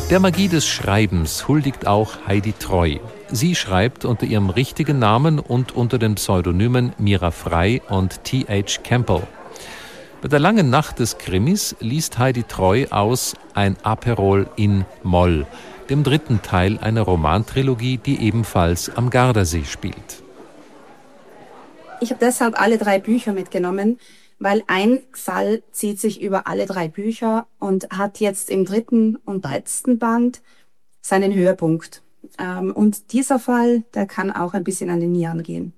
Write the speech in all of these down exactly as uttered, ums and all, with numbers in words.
Der Magie des Schreibens huldigt auch Heidi Treu. Sie schreibt unter ihrem richtigen Namen und unter den Pseudonymen Mira Frey und T H Campbell. Bei der langen Nacht des Krimis liest Heidi Treu aus Ein Aperol in Moll, dem dritten Teil einer Romantrilogie, die ebenfalls am Gardasee spielt. Ich habe deshalb alle drei Bücher mitgenommen, weil ein Fall zieht sich über alle drei Bücher und hat jetzt im dritten und letzten Band seinen Höhepunkt. Ähm, und dieser Fall, der kann auch ein bisschen an den Nieren gehen.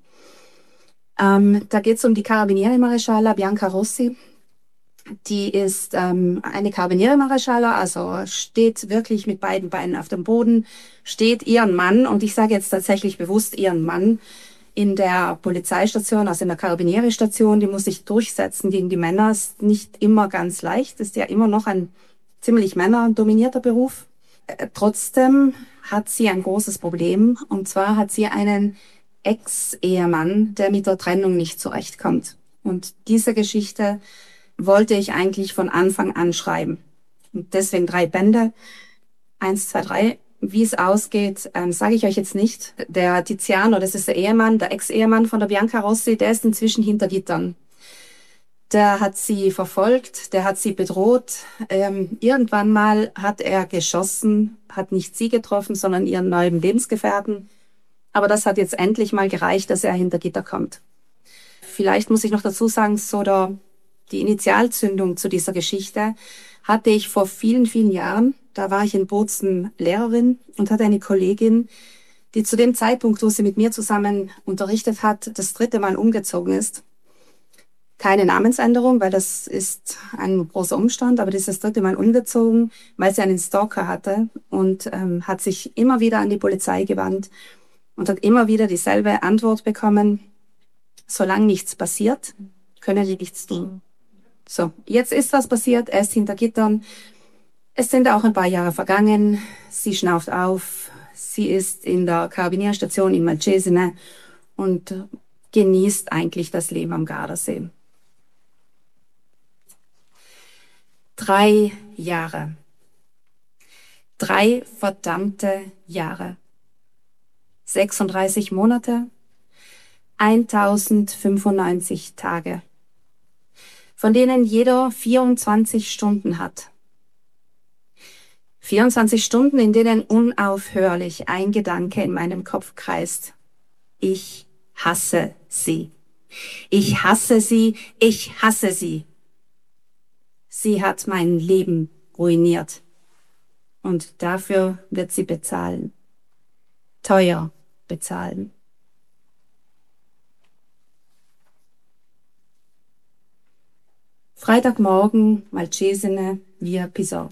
Ähm, da geht es um die Carabinieri Maresciallo Bianca Rossi. Die ist ähm, eine Carabinieri Maresciallo, also steht wirklich mit beiden Beinen auf dem Boden, steht ihren Mann, und ich sage jetzt tatsächlich bewusst ihren Mann, in der Polizeistation, also in der Carabinieri-Station, die muss sich durchsetzen gegen die Männer. Ist nicht immer ganz leicht, ist ja immer noch ein ziemlich männerdominierter Beruf. Äh, trotzdem hat sie ein großes Problem, und zwar hat sie einen Ex-Ehemann, der mit der Trennung nicht zurechtkommt. Und diese Geschichte wollte ich eigentlich von Anfang an schreiben. Und deswegen drei Bände, eins, zwei, drei. Wie es ausgeht, ähm, sage ich euch jetzt nicht. Der Tiziano, das ist der Ehemann, der Ex-Ehemann von der Bianca Rossi, der ist inzwischen hinter Gittern. Der hat sie verfolgt, der hat sie bedroht. Ähm, irgendwann mal hat er geschossen, hat nicht sie getroffen, sondern ihren neuen Lebensgefährten. Aber das hat jetzt endlich mal gereicht, dass er hinter Gitter kommt. Vielleicht muss ich noch dazu sagen, so der, die Initialzündung zu dieser Geschichte hatte ich vor vielen, vielen Jahren. Da war ich in Bozen Lehrerin und hatte eine Kollegin, die zu dem Zeitpunkt, wo sie mit mir zusammen unterrichtet hat, das dritte Mal umgezogen ist. Keine Namensänderung, weil das ist ein großer Umstand, aber die ist das dritte Mal umgezogen, weil sie einen Stalker hatte, und ähm, hat sich immer wieder an die Polizei gewandt und hat immer wieder dieselbe Antwort bekommen: Solange nichts passiert, können die nichts tun. So, jetzt ist was passiert, er ist hinter Gittern. Es sind auch ein paar Jahre vergangen. Sie schnauft auf. Sie ist in der Carabinierstation in Malcesine und genießt eigentlich das Leben am Gardasee. Drei Jahre. Drei verdammte Jahre. sechsunddreißig Monate. tausendfünfundneunzig Tage. Von denen jeder vierundzwanzig Stunden hat. vierundzwanzig Stunden, in denen unaufhörlich ein Gedanke in meinem Kopf kreist. Ich hasse sie. Ich hasse sie. Ich hasse sie. Sie hat mein Leben ruiniert. Und dafür wird sie bezahlen. Teuer bezahlen. Freitagmorgen, Malcesine, via Pisort.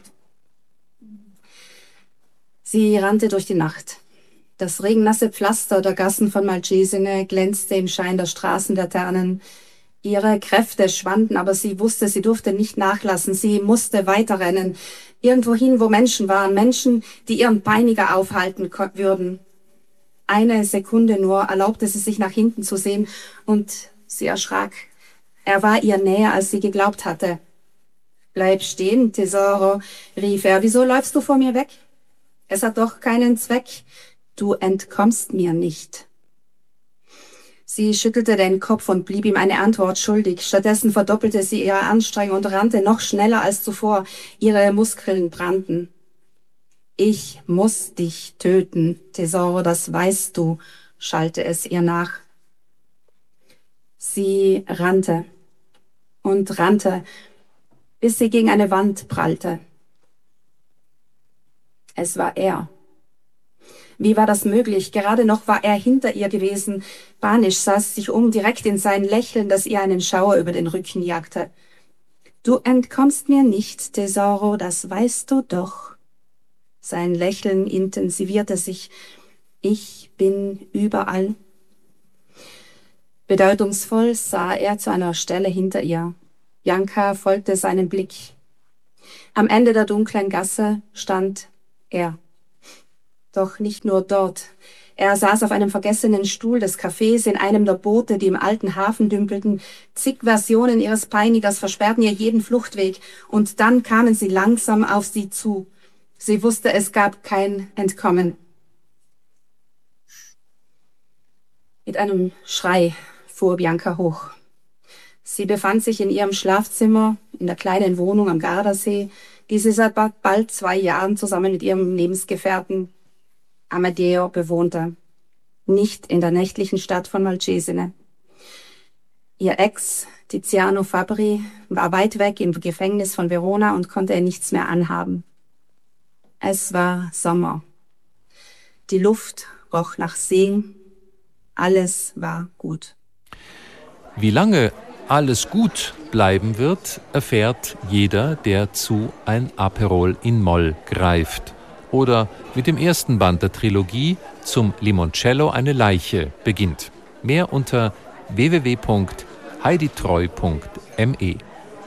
Sie rannte durch die Nacht. Das regennasse Pflaster der Gassen von Malcesine glänzte im Schein der Straßenlaternen. Ihre Kräfte schwanden, aber sie wusste, sie durfte nicht nachlassen. Sie musste weiterrennen. Irgendwohin, wo Menschen waren. Menschen, die ihren Peiniger aufhalten würden. Eine Sekunde nur erlaubte sie sich nach hinten zu sehen, und sie erschrak. Er war ihr näher, als sie geglaubt hatte. Bleib stehen, Tesoro, rief er. Wieso läufst du vor mir weg? Es hat doch keinen Zweck. Du entkommst mir nicht. Sie schüttelte den Kopf und blieb ihm eine Antwort schuldig. Stattdessen verdoppelte sie ihre Anstrengung und rannte noch schneller als zuvor. Ihre Muskeln brannten. Ich muss dich töten, Tesoro, das weißt du, schallte es ihr nach. Sie rannte und rannte, bis sie gegen eine Wand prallte. Es war er. Wie war das möglich? Gerade noch war er hinter ihr gewesen. Panisch sah sie sich um, direkt in sein Lächeln, das ihr einen Schauer über den Rücken jagte. Du entkommst mir nicht, Tesoro, das weißt du doch. Sein Lächeln intensivierte sich. Ich bin überall. Bedeutungsvoll sah er zu einer Stelle hinter ihr. Bianca folgte seinem Blick. Am Ende der dunklen Gasse stand er. Doch nicht nur dort. Er saß auf einem vergessenen Stuhl des Cafés in einem der Boote, die im alten Hafen dümpelten. Zig Versionen ihres Peinigers versperrten ihr jeden Fluchtweg. Und dann kamen sie langsam auf sie zu. Sie wusste, es gab kein Entkommen. Mit einem Schrei fuhr Bianca hoch. Sie befand sich in ihrem Schlafzimmer in der kleinen Wohnung am Gardasee, die sie seit bald zwei Jahren zusammen mit ihrem Lebensgefährten Amadeo bewohnte, nicht in der nächtlichen Stadt von Malcesine. Ihr Ex, Tiziano Fabbri, war weit weg im Gefängnis von Verona und konnte ihr nichts mehr anhaben. Es war Sommer. Die Luft roch nach See. Alles war gut. Wie lange alles gut bleiben wird, erfährt jeder, der zu Ein Aperol in Moll greift oder mit dem ersten Band der Trilogie Zum Limoncello eine Leiche beginnt. Mehr unter w w w punkt heiditreu punkt m e.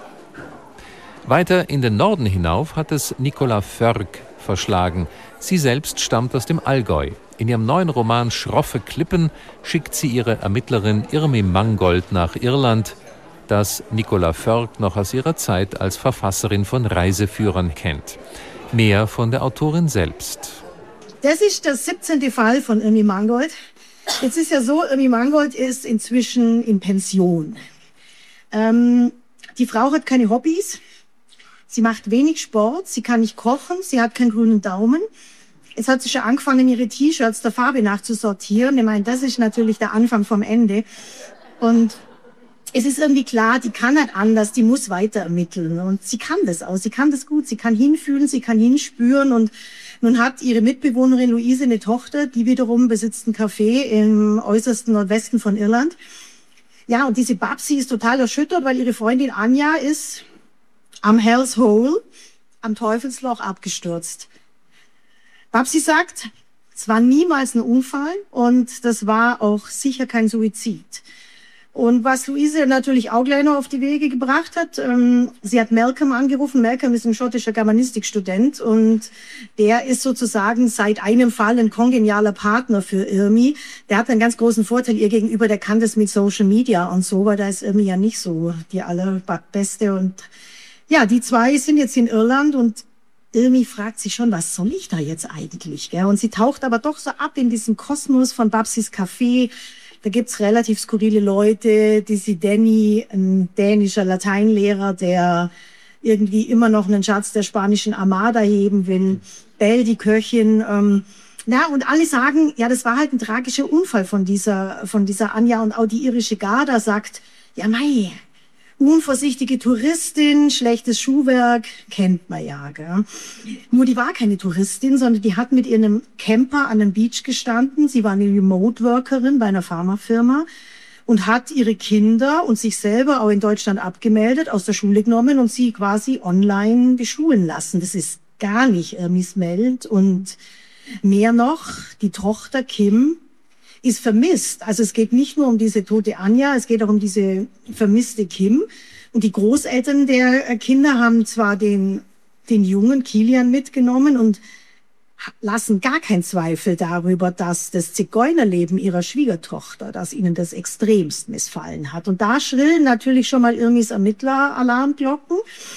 Weiter in den Norden hinauf hat es Nicola Förg verschlagen. Sie selbst stammt aus dem Allgäu. In ihrem neuen Roman Schroffe Klippen schickt sie ihre Ermittlerin Irmi Mangold nach Irland, das Nicola Förg noch aus ihrer Zeit als Verfasserin von Reiseführern kennt. Mehr von der Autorin selbst. Das ist der siebzehnte Fall von Irmi Mangold. Jetzt ist ja so, Irmi Mangold ist inzwischen in Pension. Ähm, die Frau hat keine Hobbys. Sie macht wenig Sport, sie kann nicht kochen, sie hat keinen grünen Daumen. Jetzt hat sie schon angefangen, ihre T-Shirts der Farbe nachzusortieren. Ich meine, das ist natürlich der Anfang vom Ende. Und es ist irgendwie klar, die kann nicht anders, die muss weiter ermitteln. Und sie kann das auch, sie kann das gut, sie kann hinfühlen, sie kann hinspüren. Und nun hat ihre Mitbewohnerin Luise eine Tochter, die wiederum besitzt ein Café im äußersten Nordwesten von Irland. Ja, und diese Babsi ist total erschüttert, weil ihre Freundin Anja ist am Hell's Hole, am Teufelsloch, abgestürzt. Babsi sagt, es war niemals ein Unfall und das war auch sicher kein Suizid. Und was Luise natürlich auch gleich noch auf die Wege gebracht hat, ähm, sie hat Malcolm angerufen. Malcolm ist ein schottischer Germanistikstudent und der ist sozusagen seit einem Fall ein kongenialer Partner für Irmi. Der hat einen ganz großen Vorteil ihr gegenüber, der kann das mit Social Media und so, weil da ist Irmi ja nicht so die allerbeste. Und ja, die zwei sind jetzt in Irland und Irmi fragt sich schon, was soll ich da jetzt eigentlich? Gell? Und sie taucht aber doch so ab in diesen Kosmos von Babsis Café. Da gibt's relativ skurrile Leute, die Danny, ein dänischer Lateinlehrer, der irgendwie immer noch einen Schatz der spanischen Armada heben will. Belle, die Köchin. Ähm, ja, und alle sagen, ja, das war halt ein tragischer Unfall von dieser, von dieser Anja. Und auch die irische Garda sagt, ja, mei, unvorsichtige Touristin, schlechtes Schuhwerk, kennt man ja, gell? Nur die war keine Touristin, sondern die hat mit ihrem Camper an einem Beach gestanden. Sie war eine Remote-Workerin bei einer Pharmafirma und hat ihre Kinder und sich selber auch in Deutschland abgemeldet, aus der Schule genommen und sie quasi online beschulen lassen. Das ist gar nicht Irmis Welt. Und mehr noch, die Tochter Kim ist vermisst. Also es geht nicht nur um diese tote Anja, es geht auch um diese vermisste Kim. Und die Großeltern der Kinder haben zwar den, den jungen Kilian mitgenommen und lassen gar keinen Zweifel darüber, dass das Zigeunerleben ihrer Schwiegertochter, dass ihnen das extremst missfallen hat. Und da schrillen natürlich schon mal Irmis Ermittler-Alarmglocken.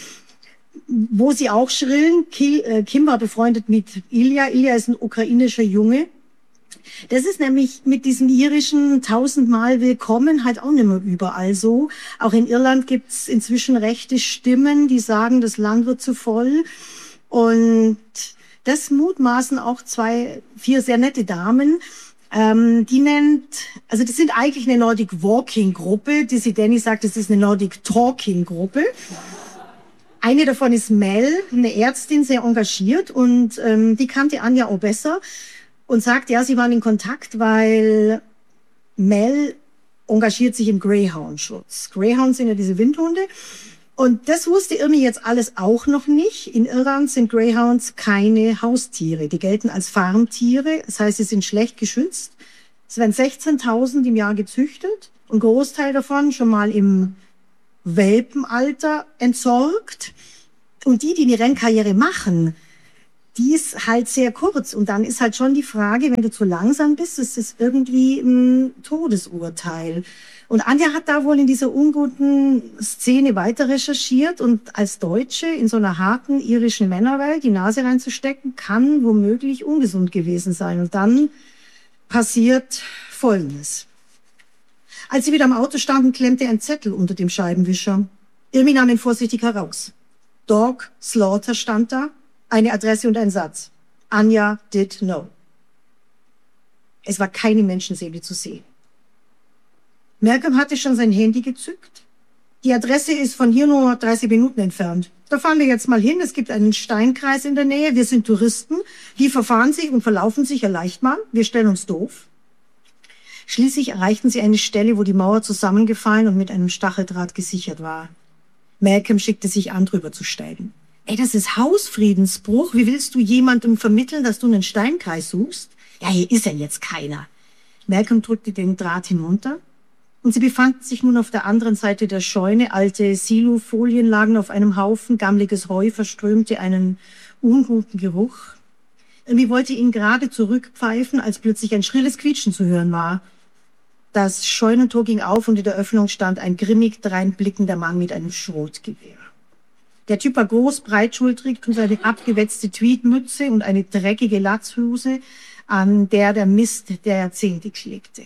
Wo sie auch schrillen, Kim war befreundet mit Ilja. Ilja ist ein ukrainischer Junge. Das ist nämlich mit diesem irischen tausendmal willkommen halt auch nicht mehr überall so. Auch in Irland gibt's inzwischen rechte Stimmen, die sagen, das Land wird zu voll. Und das mutmaßen auch zwei, vier sehr nette Damen. Ähm, die nennt, also das sind eigentlich eine Nordic Walking Gruppe. Die sie Danny sagt, das ist eine Nordic Talking Gruppe. Eine davon ist Mel, eine Ärztin, sehr engagiert und ähm, die kannte Anja auch besser. Und sagt, ja, sie waren in Kontakt, weil Mel engagiert sich im Greyhound-Schutz. Greyhounds sind ja diese Windhunde. Und das wusste Irmi jetzt alles auch noch nicht. In Irland sind Greyhounds keine Haustiere. Die gelten als Farmtiere. Das heißt, sie sind schlecht geschützt. Es werden sechzehntausend im Jahr gezüchtet. Ein Großteil davon schon mal im Welpenalter entsorgt. Und die, die die Rennkarriere machen, die ist halt sehr kurz. Und dann ist halt schon die Frage, wenn du zu langsam bist, ist das irgendwie ein Todesurteil. Und Anja hat da wohl in dieser unguten Szene weiter recherchiert und als Deutsche in so einer harten irischen Männerwelt die Nase reinzustecken, kann womöglich ungesund gewesen sein. Und dann passiert Folgendes. Als sie wieder am Auto standen, klemmte ein Zettel unter dem Scheibenwischer. Irmi nahm ihn vorsichtig heraus. Dog Slaughter stand da, eine Adresse und ein Satz. Anja did know. Es war keine Menschenseele zu sehen. Malcolm hatte schon sein Handy gezückt. Die Adresse ist von hier nur dreißig Minuten entfernt. Da fahren wir jetzt mal hin. Es gibt einen Steinkreis in der Nähe. Wir sind Touristen. Die verfahren sich und verlaufen sich ja leicht mal. Wir stellen uns doof. Schließlich erreichten sie eine Stelle, wo die Mauer zusammengefallen und mit einem Stacheldraht gesichert war. Malcolm schickte sich an, drüber zu steigen. Ey, das ist Hausfriedensbruch. Wie willst du jemandem vermitteln, dass du einen Steinkreis suchst? Ja, hier ist ja jetzt keiner. Malcolm drückte den Draht hinunter. Und sie befanden sich nun auf der anderen Seite der Scheune. Alte Silofolien lagen auf einem Haufen, gammliges Heu verströmte einen unguten Geruch. Irmi wollte ihn gerade zurückpfeifen, als plötzlich ein schrilles Quietschen zu hören war. Das Scheunentor ging auf und in der Öffnung stand ein grimmig dreinblickender Mann mit einem Schrotgewehr. Der Typ war groß, breitschultrig, trug eine abgewetzte Tweedmütze und eine dreckige Latzhose, an der der Mist der Jahrzehnte klebte.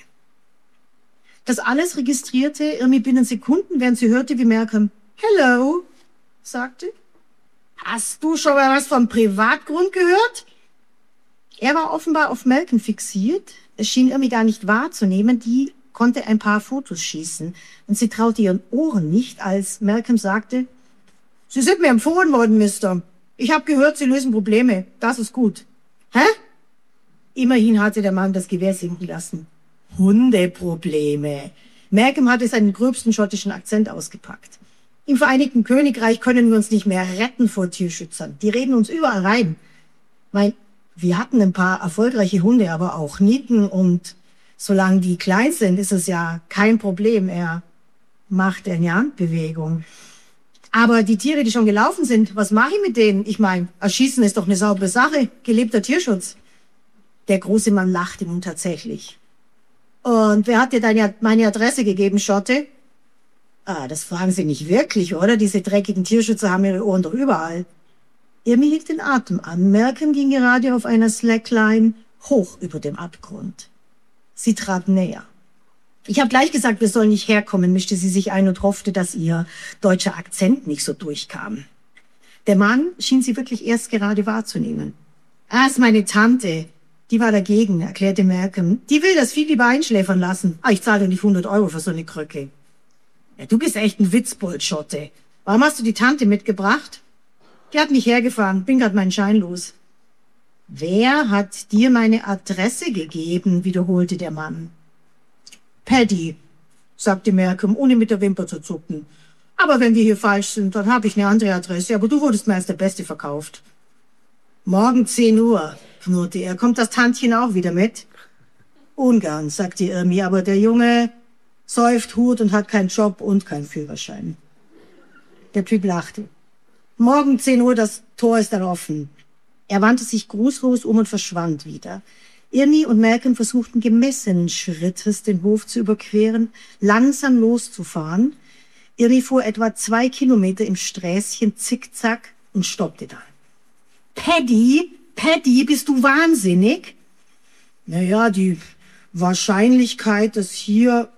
Das alles registrierte Irmi binnen Sekunden, während sie hörte, wie Malcolm "Hello" sagte. Hast du schon mal was vom Privatgrund gehört? Er war offenbar auf Malcolm fixiert. Es schien Irmi gar nicht wahrzunehmen. Die konnte ein paar Fotos schießen. Und sie traute ihren Ohren nicht, als Malcolm sagte, Sie sind mir empfohlen worden, Mister. Ich habe gehört, Sie lösen Probleme. Das ist gut. Hä? Immerhin hatte der Mann das Gewehr sinken lassen. Hundeprobleme. Malcolm hatte seinen gröbsten schottischen Akzent ausgepackt. Im Vereinigten Königreich können wir uns nicht mehr retten vor Tierschützern. Die reden uns überall rein. Mein, wir hatten ein paar erfolgreiche Hunde, aber auch Nieten. Und solange die klein sind, ist es ja kein Problem. Er macht eine Handbewegung. Aber die Tiere, die schon gelaufen sind, was mache ich mit denen? Ich meine, erschießen ist doch eine saubere Sache. Gelebter Tierschutz. Der große Mann lachte nun tatsächlich. Und wer hat dir deine, meine Adresse gegeben, Schotte? Ah, das fragen Sie nicht wirklich, oder? Diese dreckigen Tierschützer haben ihre Ohren doch überall. Irmi hielt den Atem an. Malcolm ging gerade auf einer Slackline hoch über dem Abgrund. Sie trat näher. Ich habe gleich gesagt, wir sollen nicht herkommen, mischte sie sich ein und hoffte, dass ihr deutscher Akzent nicht so durchkam. Der Mann schien sie wirklich erst gerade wahrzunehmen. Ah, ist meine Tante. Die war dagegen, erklärte Malcolm. Die will das viel lieber einschläfern lassen. Ah, ich zahle dir nicht hundert Euro für so eine Krücke. Ja, du bist echt ein Witzbold, Schotte. Warum hast du die Tante mitgebracht? Die hat mich hergefahren. Bin grad meinen Schein los. Wer hat dir meine Adresse gegeben? Wiederholte der Mann. Paddy, sagte Malcolm, ohne mit der Wimper zu zucken. Aber wenn wir hier falsch sind, dann habe ich eine andere Adresse. Aber du wurdest mir als der Beste verkauft. Morgen zehn Uhr, knurrte er. Kommt das Tantchen auch wieder mit? Ungern, sagte Irmi, aber der Junge säuft, hurt und hat keinen Job und keinen Führerschein. Der Typ lachte. Morgen zehn Uhr, das Tor ist dann offen. Er wandte sich grußlos um und verschwand wieder. Irmi und Malcolm versuchten gemessenen Schrittes den Hof zu überqueren, langsam loszufahren. Irmi fuhr etwa zwei Kilometer im Sträßchen zickzack und stoppte dann. Paddy, Paddy, bist du wahnsinnig? Naja, die Wahrscheinlichkeit, dass hier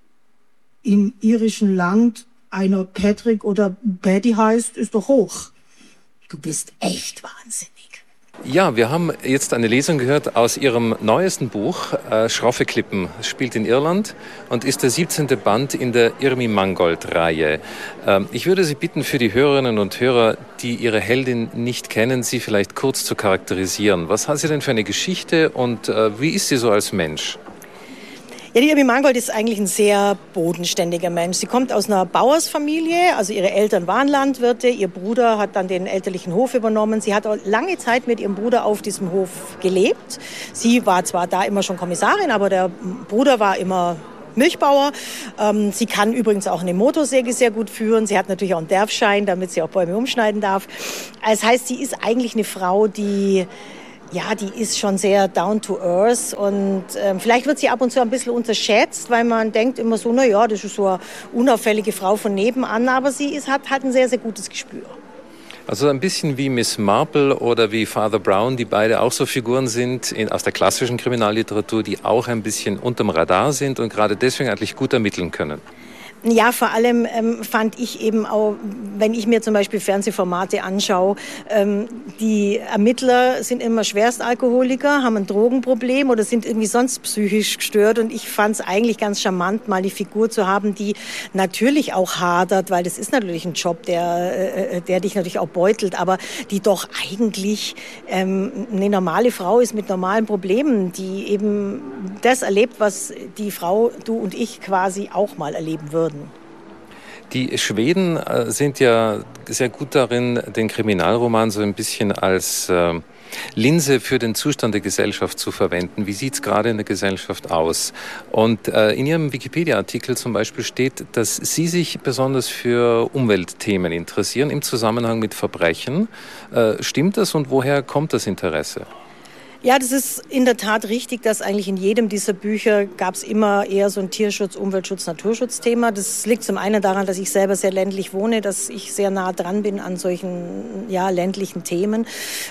im irischen Land einer Patrick oder Paddy heißt, ist doch hoch. Du bist echt wahnsinnig. Ja, wir haben jetzt eine Lesung gehört aus Ihrem neuesten Buch, äh, Schroffe Klippen. Es spielt in Irland und ist der siebzehnte Band in der Irmi Mangold-Reihe. Ähm, ich würde Sie bitten, für die Hörerinnen und Hörer, die Ihre Heldin nicht kennen, sie vielleicht kurz zu charakterisieren. Was hat sie denn für eine Geschichte und äh, wie ist sie so als Mensch? Ja, die Irmi Mangold ist eigentlich ein sehr bodenständiger Mensch. Sie kommt aus einer Bauersfamilie, also ihre Eltern waren Landwirte, ihr Bruder hat dann den elterlichen Hof übernommen. Sie hat auch lange Zeit mit ihrem Bruder auf diesem Hof gelebt. Sie war zwar da immer schon Kommissarin, aber der Bruder war immer Milchbauer. Ähm, sie kann übrigens auch eine Motorsäge sehr gut führen. Sie hat natürlich auch einen Derfschein, damit sie auch Bäume umschneiden darf. Das heißt, sie ist eigentlich eine Frau, die Ja, die ist schon sehr down to earth und ähm, vielleicht wird sie ab und zu ein bisschen unterschätzt, weil man denkt immer so, na ja, das ist so eine unauffällige Frau von nebenan, aber sie ist, hat halt ein sehr, sehr gutes Gespür. Also ein bisschen wie Miss Marple oder wie Father Brown, die beide auch so Figuren sind in, aus der klassischen Kriminalliteratur, die auch ein bisschen unterm Radar sind und gerade deswegen eigentlich gut ermitteln können. Ja, vor allem ähm, fand ich eben auch, wenn ich mir zum Beispiel Fernsehformate anschaue, ähm, die Ermittler sind immer Schwerstalkoholiker, haben ein Drogenproblem oder sind irgendwie sonst psychisch gestört. Und ich fand es eigentlich ganz charmant, mal die Figur zu haben, die natürlich auch hadert, weil das ist natürlich ein Job, der, äh, der dich natürlich auch beutelt, aber die doch eigentlich ähm, eine normale Frau ist mit normalen Problemen, die eben das erlebt, was die Frau, du und ich quasi auch mal erleben würden. Die Schweden äh, sind ja sehr gut darin, den Kriminalroman so ein bisschen als äh, Linse für den Zustand der Gesellschaft zu verwenden. Wie sieht es gerade in der Gesellschaft aus? Und äh, in Ihrem Wikipedia-Artikel zum Beispiel steht, dass Sie sich besonders für Umweltthemen interessieren im Zusammenhang mit Verbrechen. Äh, stimmt das und woher kommt das Interesse? Ja, das ist in der Tat richtig, dass eigentlich in jedem dieser Bücher gab es immer eher so ein Tierschutz, Umweltschutz, Naturschutzthema. Das liegt zum einen daran, dass ich selber sehr ländlich wohne, dass ich sehr nah dran bin an solchen ja, ländlichen Themen.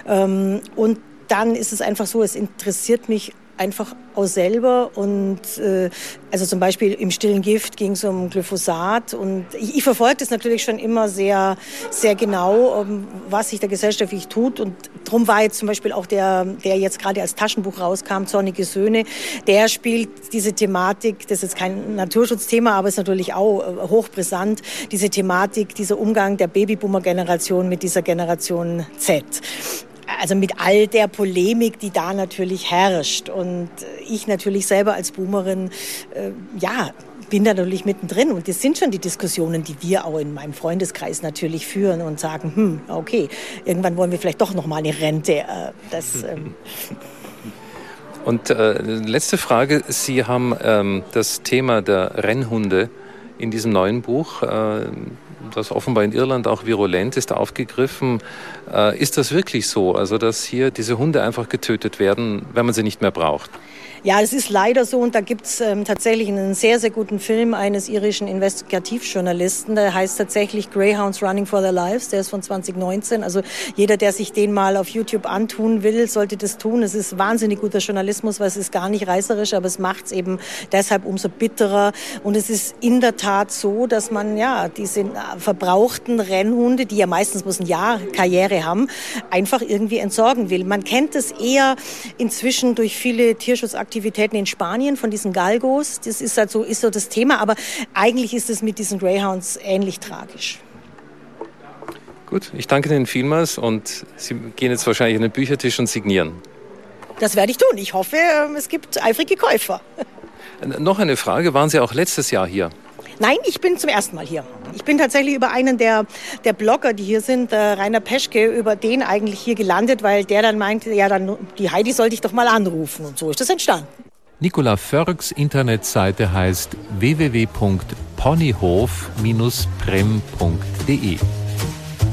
Und dann ist es einfach so, es interessiert mich einfach auch selber und äh, also zum Beispiel im Stillen Gift ging es um Glyphosat und ich, ich verfolge das natürlich schon immer sehr, sehr genau, um, was sich da gesellschaftlich tut und drum war jetzt zum Beispiel auch der, der jetzt gerade als Taschenbuch rauskam, Zornige Söhne, der spielt diese Thematik, das ist jetzt kein Naturschutzthema, aber ist natürlich auch äh, hochbrisant, diese Thematik, dieser Umgang der Babyboomer-Generation mit dieser Generation Z. Also mit all der Polemik, die da natürlich herrscht. Und ich natürlich selber als Boomerin, äh, ja, bin da natürlich mittendrin. Und das sind schon die Diskussionen, die wir auch in meinem Freundeskreis natürlich führen und sagen, hm, okay, irgendwann wollen wir vielleicht doch noch mal eine Rente. Äh, das, ähm Und äh, letzte Frage. Sie haben ähm, das Thema der Rennhunde in diesem neuen Buch, äh, das offenbar in Irland auch virulent ist, aufgegriffen. Äh, ist das wirklich so, also dass hier diese Hunde einfach getötet werden, wenn man sie nicht mehr braucht? Ja, es ist leider so und da gibt es ähm, tatsächlich einen sehr, sehr guten Film eines irischen Investigativjournalisten, der heißt tatsächlich Greyhounds Running for Their Lives, der ist von zwanzig neunzehn. Also jeder, der sich den mal auf YouTube antun will, sollte das tun. Es ist wahnsinnig guter Journalismus, weil es ist gar nicht reißerisch, aber es macht es eben deshalb umso bitterer. Und es ist in der Tat so, dass man ja diese verbrauchten Rennhunde, die ja meistens bloß ein Jahr Karriere haben, einfach irgendwie entsorgen will. Man kennt es eher inzwischen durch viele Tierschutzaktivitäten in Spanien von diesen Galgos. Das ist halt so, ist so das Thema, aber eigentlich ist es mit diesen Greyhounds ähnlich tragisch. Gut, ich danke Ihnen vielmals und Sie gehen jetzt wahrscheinlich an den Büchertisch und signieren. Das werde ich tun. Ich hoffe, es gibt eifrige Käufer. Noch eine Frage, waren Sie auch letztes Jahr hier? Nein, ich bin zum ersten Mal hier. Ich bin tatsächlich über einen der, der Blogger, die hier sind, äh, Rainer Peschke, über den eigentlich hier gelandet, weil der dann meinte, ja, dann die Heidi sollte ich doch mal anrufen. Und so ist das entstanden. Nicola Vörks Internetseite heißt w w w punkt ponyhof Bindestrich prem punkt d e.